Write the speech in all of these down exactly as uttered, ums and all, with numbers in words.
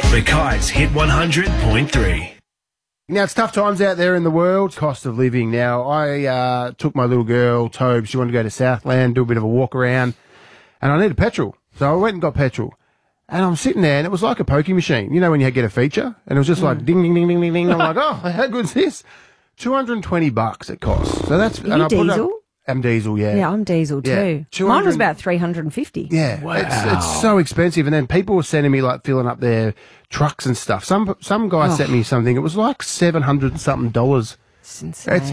Mackay's Hit one hundred point three. Now, it's tough times out there in the world. Cost of living. Now, I uh, took my little girl, Tobe. She wanted to go to Southland, do a bit of a walk around, and I needed petrol. So I went and got petrol. And I'm sitting there, and it was like a pokie machine. You know when you get a feature? And it was just like ding, ding, ding, ding, ding, ding. I'm like, oh, how good's this? two hundred twenty bucks it costs. So that's... Are and you I put diesel? Up, I'm diesel, yeah. Yeah, I'm diesel Yeah. too. Mine was about three hundred fifty. Yeah, Wow. it's, it's so expensive. And then people were sending me like filling up their trucks and stuff. Some some guy Oh. sent me something. It was like seven hundred and something dollars. It's insane. It's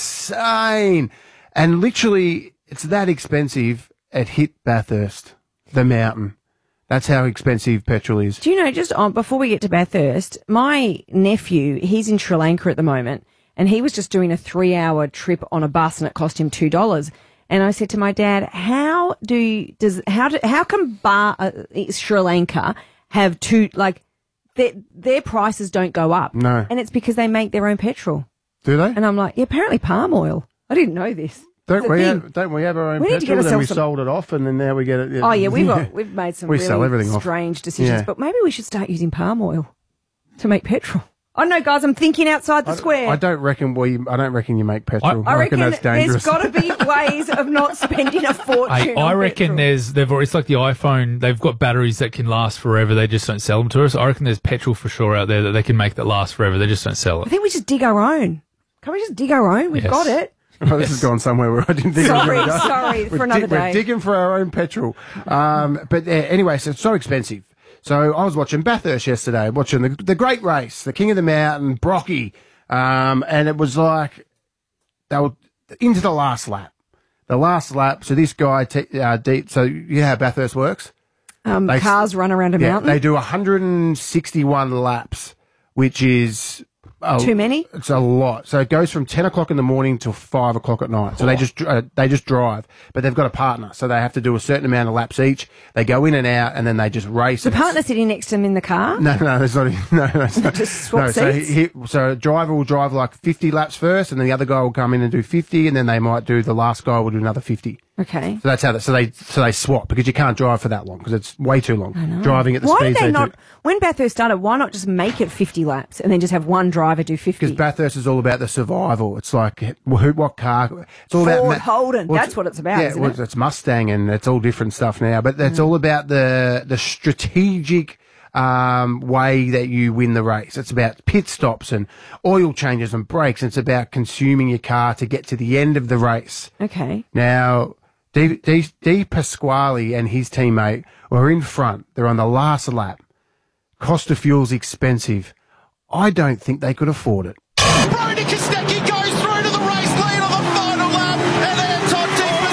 insane. And literally, it's that expensive at Hit Bathurst, the mountain. That's how expensive petrol is. Do you know, just on, before we get to Bathurst, my nephew, he's in Sri Lanka at the moment, and he was just doing a three-hour trip on a bus, and it cost him two dollars. And I said to my dad, "How do you, does how do, how can Bar uh, Sri Lanka have two like their their prices don't go up?" No. And it's because they make their own petrol. Do they? And I'm like, yeah, apparently palm oil. I didn't know this. Don't It's a we, thing. have, don't we have our own We need to petrol? get Then we ourselves some- sold it off, and then now we get it. Oh yeah, we've got we've made some We really sell everything off. strange decisions, Yeah. but maybe we should start using palm oil to make petrol. Oh no, guys, I'm thinking outside the square. I don't reckon we. I don't reckon you make petrol. I, I reckon, that's dangerous. there's got to be ways of not spending a fortune. I, on I reckon petrol. there's they've already, it's like the iPhone. They've got batteries that can last forever. They just don't sell them to us. I reckon there's petrol for sure out there that they can make that last forever. They just don't sell I it. think we just dig our own. Can we just dig our own? We've Yes. got it. Oh, this has gone somewhere where I didn't think it was Sorry, going to go. sorry, for We're another dig- We're day. digging for our own petrol. Um, but uh, anyway, so it's so expensive. So I was watching Bathurst yesterday, watching the, the great race, the King of the Mountain, Brocky, um, and it was like they were into the last lap. The last lap. So this guy, te- uh, deep, so you know how Bathurst works? Um, They- cars run around a Yeah, mountain. they do one hundred sixty-one laps, which is a, Too many? It's a lot. So it goes from ten o'clock in the morning till five o'clock at night. So they just uh, they just drive, but they've got a partner, so they have to do a certain amount of laps each. They go in and out, and then they just race. the And it's- partner sitting next to him in the car. No, no, there's not. No, no, it's not. Just swap no, so, seats? he, he- so a driver will drive like fifty laps first, and then the other guy will come in and do fifty, and then they might do the last guy will do another fifty. Okay. So that's how. That, so they so they swap because you can't drive for that long because it's way too long driving at the Why speeds did they they not? do. When Bathurst started, why not just make it fifty laps and then just have one driver do fifty? Because Bathurst is all about the survival. It's like who, what car? It's all Ford, about Holden, well, that's what it's about, Yeah, isn't well, it? it's Mustang and it's all different stuff now. But it's all about the the strategic um, way that you win the race. It's about pit stops and oil changes and brakes. And it's about consuming your car to get to the end of the race. Okay. Now, Di, Di, Di Pasquale and his teammate were in front. They're on the last lap. Cost of fuel's expensive. I don't think they could afford it. Brody Kostecki goes through to the race lead on the final lap, and Anton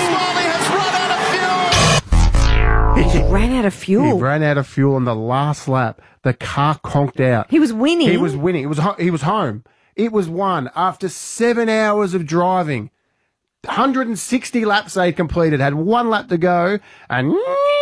Di Pasquale has run out of fuel. He ran out of fuel. He ran out of fuel on the last lap. The car conked out. He was winning. He was winning. It was ho- he was home. It was won after seven hours of driving. one hundred sixty laps they completed. Had one lap to go, and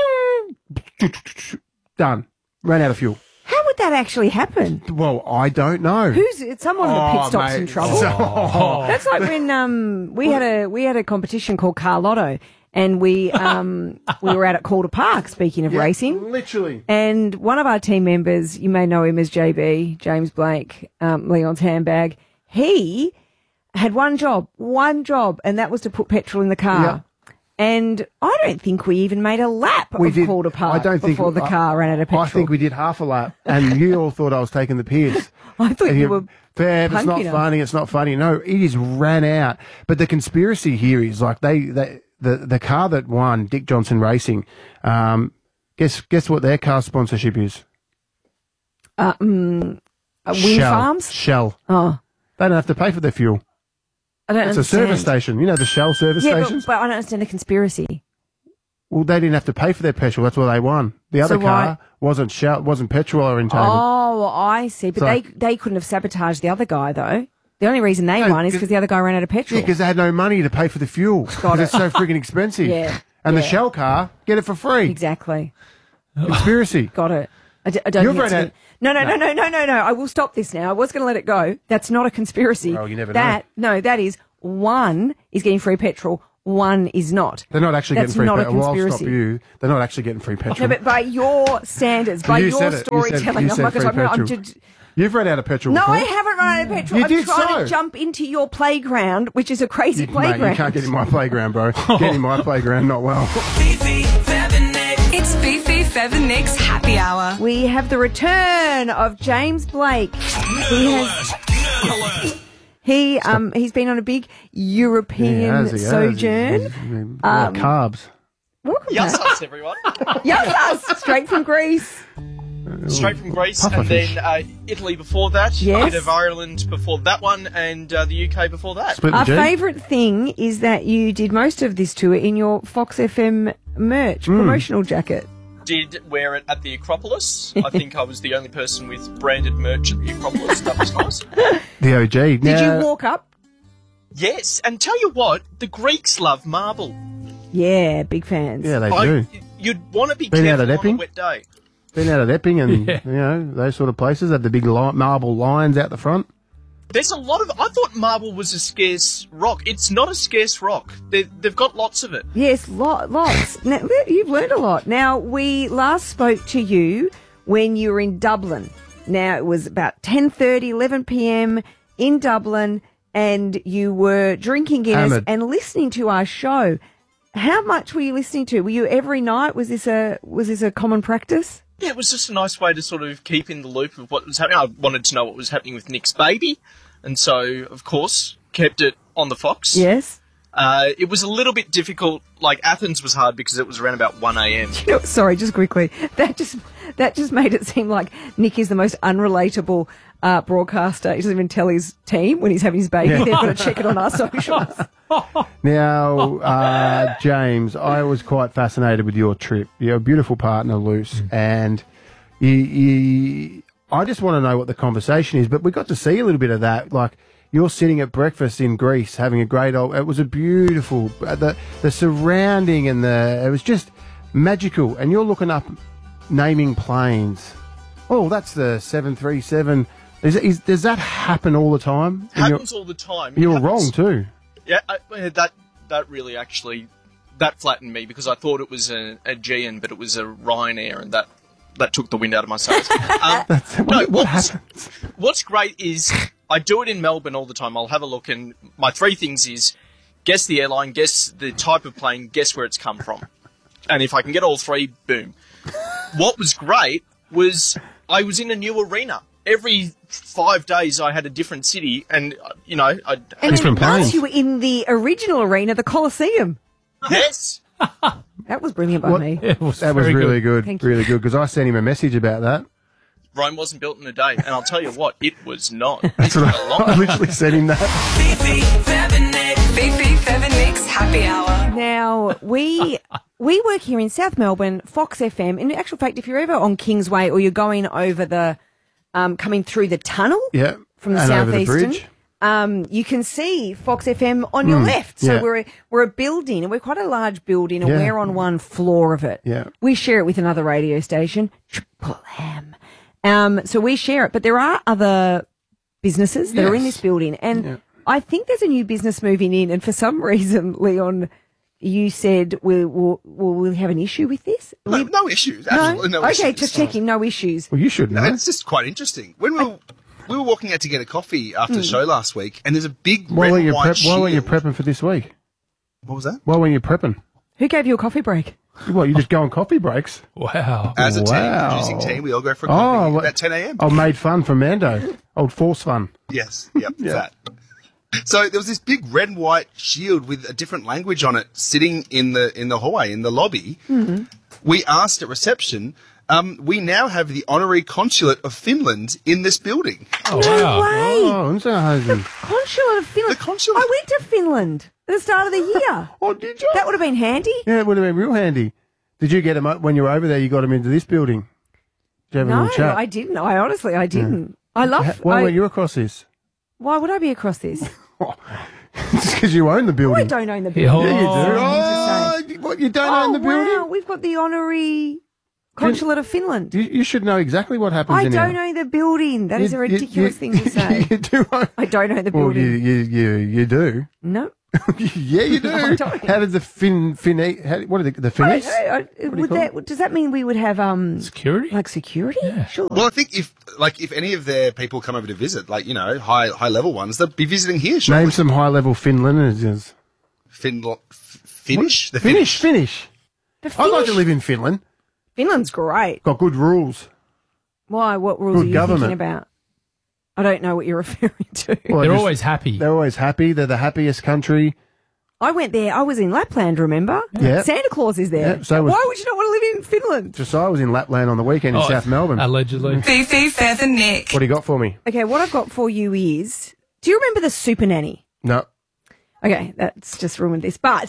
done. Ran out of fuel. How would that actually happen? Well, I don't know. Who's it's someone in the Oh, pit stops mate. in trouble? Oh. That's like when um we had a we had a competition called Car Lotto, and we um we were out at Calder Park. Speaking of Yeah, racing, literally. and one of our team members, you may know him as J B, James Blake, um, Leon's handbag. He had one job, one job, and that was to put petrol in the car. Yeah. And I don't think we even made a lap We of did. Calder Park I don't think before the I- car ran out of petrol. I think we did half a lap, and you all thought I was taking the piss. I thought And you were Fab, it's not punking us. funny. It's not funny. No, it is ran out. But the conspiracy here is like they, they the the car that won, Dick Johnson Racing. Um, guess guess what their car sponsorship is? Uh, mm, uh, wind Shell. farms. Shell. Oh, They don't have to pay for their fuel. I don't It's a understand. service station. You know the Shell service Yeah, but, stations. but I don't understand the conspiracy. Well, they didn't have to pay for their petrol. That's why they won. The other So why- car wasn't Shell. Wasn't petrol orientated. Oh, I see. But So- they they couldn't have sabotaged the other guy though. The only reason they No, won is 'cause- because the other guy ran out of Yeah, petrol. because they had no money to pay for the fuel. Because it's so freaking expensive. Yeah, And the yeah. Shell car, get it for free. Exactly. Conspiracy. Got it. I, d- I don't You've think it's run a- out- no, no, no, no, no, no, no. I will stop this now. I was going to let it go. That's not a conspiracy. Well, you never know. that, No, that is one is getting free petrol. one is not. They're not actually That's getting free not a petrol. Well, I'll conspiracy. stop you. They're not actually getting free petrol. No, but by your standards, by You your said it. You said- storytelling, you I'm said not free going to. I'm petrol. just. You've run out of petrol No, before. I haven't run out of petrol. You I'm did trying so. to jump into your playground, which is a crazy You, mate, playground. you can't get in my playground, bro. Get in my playground, not well. Fifi, Fev and Nick. It's Fifi, Fev and Nick's happy hour. We have the return of James Blake. He has. He um he's been on a big European He has, he has. sojourn. He's- he's- yeah, carbs. Welcome Yes, back. us, everyone. Yes, straight from Greece. Straight from Greece, Puffer and fish. then uh, Italy before that, Yes. a bit of Ireland before that one, and uh, the U K before that. Split the Our G. favourite thing is that you did most of this tour in your Fox F M merch Hmm. promotional jacket. Did wear it at the Acropolis. I think I was the only person with branded merch at the Acropolis. That was nice. The O G. Did Now, you walk up? Yes, and tell you what, the Greeks love marble. Yeah, big fans. Yeah, they I, do. you'd want to be Been out careful at on Epping? a wet day. Been out at Epping and, Yeah. you know, those sort of places. Have the big li- marble lions out the front. There's a lot of. I thought marble was a scarce rock. It's not a scarce rock. They, they've got lots of it. Yes, lo- lots. Now, you've learned a lot. Now, we last spoke to you when you were in Dublin. Now, it was about ten thirty, eleven p.m. in Dublin, and you were drinking Guinness Hammered. and listening to our show. How much were you listening to? Were you every night? Was this a was this a common practice? Yeah, it was just a nice way to sort of keep in the loop of what was happening. I wanted to know what was happening with Nick's baby, and so, of course, kept it on the Fox. Yes. Uh, it was a little bit difficult. Like, Athens was hard because it was around about one a.m. You know, sorry, just quickly. That just that just made it seem like Nick is the most unrelatable uh, broadcaster. He doesn't even tell his team when he's having his baby. Yeah. They've got to check it on our socials. Now, uh, James, I was quite fascinated with your trip. You're a beautiful partner, Luce, and you, you, I just want to know what the conversation is. But we got to see a little bit of that. Like, you're sitting at breakfast in Greece having a great old. It was a beautiful uh, the the surrounding and the it was just magical. And you're looking up, naming planes. Oh, that's the seven three seven. Is, is does that happen all the time? And you're- Happens all the time. It You're happens- wrong too. Yeah, I, uh, that that really actually that flattened me because I thought it was a, a Aegean, but it was a Ryanair, and that that took the wind out of my sails. Um, That's, what, no, what what's, happens? what's great is I do it in Melbourne all the time. I'll have a look, and my three things is guess the airline, guess the type of plane, guess where it's come from, and if I can get all three, boom. What was great was I was in a new arena. Every five days, I had a different city, and uh, you know, I And Different then planes. once you were in the original arena, the Colosseum. yes. That was brilliant by What- me. It was That was very really good, Thank you. really good. Because I sent him a message about that. Rome wasn't built in a day, and I'll tell you what, it was not. That's what I, I literally sent him that. Fifi, Fev and Nick. Fifi, Fev and Nick's happy hour. Now, we we work here in South Melbourne, Fox F M. In actual fact, if you're ever on Kingsway or you're going over the, um, coming through the tunnel Yeah, from the and over the southeastern, bridge. um, you can see Fox F M on your left. So yeah. we're a, we're a building, and we're quite a large building, and Yeah. we're on one floor of it. Yeah. We share it with another radio station, Triple M. Um, so we share it, but there are other businesses that are in Yes. this building, and I think there's a new business moving in, and for some reason, Leon, you said we will we'll, we'll have an issue with this. No, We- no issues. no? Absolutely no, okay, issues. just checking, no issues. Well, you should know. It's just quite interesting. When we were, we were walking out to get a coffee after Hmm. the show last week, and there's a big Why red weren't and you white prep? Why weren't you shield. prepping for this week? What was that? Why weren't you prepping? Who gave you a coffee break? What, you just go on coffee breaks? Wow. As a Wow. team, producing team, we all go for a coffee what- at ten a.m. Oh, made fun from Mando. Old Force Fun. Yes, yep, that. So there was this big red and white shield with a different language on it sitting in the in the hallway, in the lobby. Mm-hmm. We asked at reception, um, we now have the honorary consulate of Finland in this building. Oh, No wow. way! Oh, Unserhausen. Consulate of Finland. The consulate. I went to Finland at the start of the year. Oh, did you? That would have been handy. Yeah, it would have been real handy. Did you get him up when you were over there? You got him into this building. Did you have a No, little chat? I didn't. I honestly, I didn't. I love. Ha- Why I- weren't you across this? Why would I be across this? Just because you own the building. I don't own the Yeah, building. Yeah, you do. Oh, Just Oh, what, you don't Oh, own the building? wow, we've got the honorary consulate of Finland. You, you should know exactly what happens I in don't here. own the building. That is a You- you- ridiculous you- thing to say. you do own. I don't own the Well, building. you, you, you, you do. No, Yeah, you do. I don't. How did the Fin, Fin, how, what are the, the I, Finnish? I, I, do you would call that, does that mean we would have um Security? like security? Yeah. Sure. Well, I think if like if any of their people come over to visit, like you know, high high level ones, they'll be visiting here. Surely. Name some high-level Finlanders. Fin- Finnish, the Finnish, Finnish. Finnish. The I'd like to Finnish- live in Finland. Finland's great. Got good rules. Why? What rules Good are you government. thinking about? I don't know what you're referring to. Well, They're just- always happy. They're always happy. They're the happiest country. I went there. I was in Lapland, remember? Yeah. Santa Claus is there. Yeah, so was- Why would you not want to live in Finland? Just I was in Lapland on the weekend in Oh, South Melbourne. Allegedly. Fifi, Fev and Nick. What do you got for me? Okay, what I've got for you is, do you remember the Super Nanny? No. Okay, that's just ruined this, but...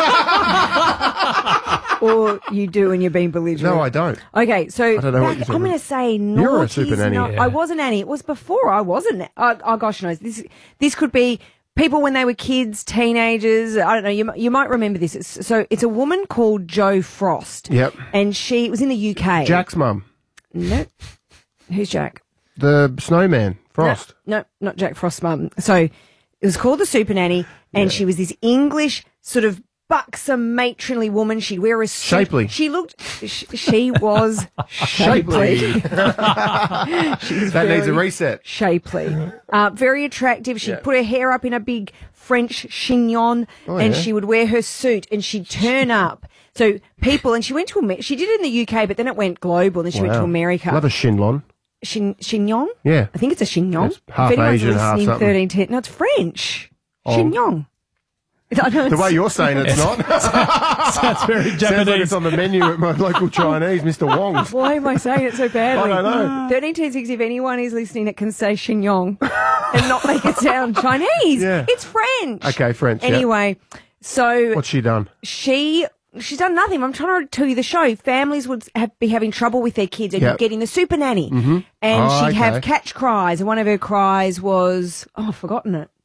or you do and you're being belligerent. No, I don't. Okay, so I don't know what back- you're talking I'm going about. to say You're a super noughties, nanny. no- Yeah. I was a nanny. It was before I was a nanny. Oh, oh, gosh knows. This, this could be people when they were kids, teenagers. I don't know. You, you might remember this. It's, so it's a woman called Jo Frost. Yep. And she was in the U K. Jack's mum. Nope. Who's Jack? The snowman. Frost. No, no, not Jack Frost's mum. So it was called the Super Nanny, and she was this English sort of buxom, matronly woman. She'd wear a suit. Shapely. She looked. Sh- she was shapely. she was That needs a very reset. Shapely, uh, very attractive. She'd Yeah. put her hair up in a big French chignon, Oh, and yeah. she would wear her suit, and she'd turn up. So people, and she went to Amer- she did it in the U K, but then it went global. And then she went to Wow. America. Love a shinlon. Chin- chignon? Yeah. I think it's a chignon. It's half if anyone's Asian, half listening, something. thirteen ten. No, it's French. Oh. Chignon. I know The it's- way you're saying it's not. That's very Sounds like Japanese. it's on the menu at my local Chinese, Mister Wong's. Why am I saying it so badly? I don't know. thirteen ten six, if anyone is listening that can say chignon and not make it sound Chinese, Yeah. it's French. Okay, French. yeah. Anyway, so What's she done? she she's done nothing. I'm trying to tell you the show. Families would have, be having trouble with their kids, and Yep. you're getting the super nanny, mm-hmm. and Oh, she'd have okay. catch cries, and one of her cries was, "Oh, I've forgotten it."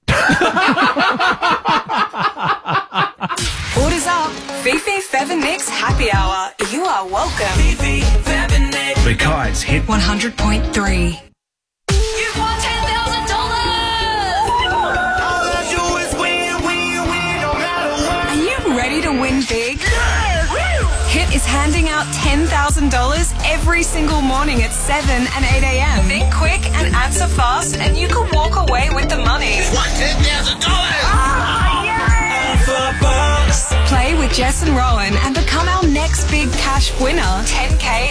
Orders up. Fifi, Fev and Nick's happy hour. You are welcome. Fifi, Fev and Nick. The Kites Hit one hundred point three. You've won ten thousand dollars! All I do is win, win, win, no matter what. Are you ready to win big? Hit is handing out ten thousand dollars every single morning at seven and eight a.m. Think quick and answer fast, and you can walk away with the money. Won ten thousand dollars! Play with Jess and Rowan and become our next big cash winner. ten K